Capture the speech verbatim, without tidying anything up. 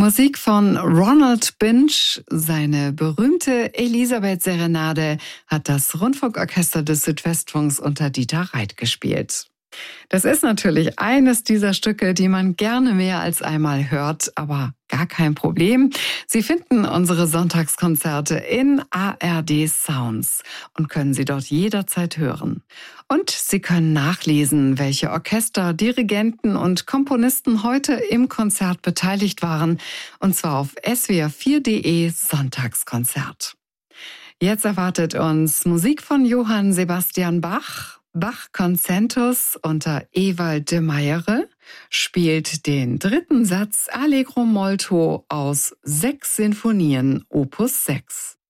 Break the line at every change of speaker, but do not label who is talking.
Musik von Ronald Binch, seine berühmte Elisabeth-Serenade, hat das Rundfunkorchester des Südwestfunks unter Dieter Reit gespielt. Das ist natürlich eines dieser Stücke, die man gerne mehr als einmal hört, aber gar kein Problem. Sie finden unsere Sonntagskonzerte in A R D Sounds und können sie dort jederzeit hören. Und Sie können nachlesen, welche Orchester, Dirigenten und Komponisten heute im Konzert beteiligt waren, und zwar auf s w r vier punkt d e Sonntagskonzert. Jetzt erwartet uns Musik von Johann Sebastian Bach. Bach Concentus unter Ewald de Meyere spielt den dritten Satz Allegro molto aus sechs Sinfonien Opus sechs.